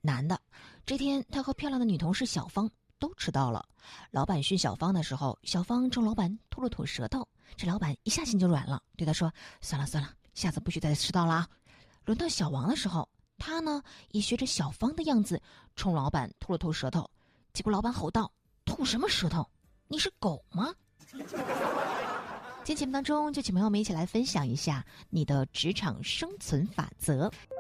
男的，这天他和漂亮的女同事小芳都迟到了。老板训小芳的时候，小芳冲老板吐了吐舌头，这老板一下心就软了，对他说：算了，下次不许再迟到了啊。轮到小王的时候，他呢也学着小芳的样子冲老板吐了吐舌头，结果老板吼道：吐什么舌头？你是狗吗？今天节目当中就请朋友们一起来分享一下你的职场生存法则。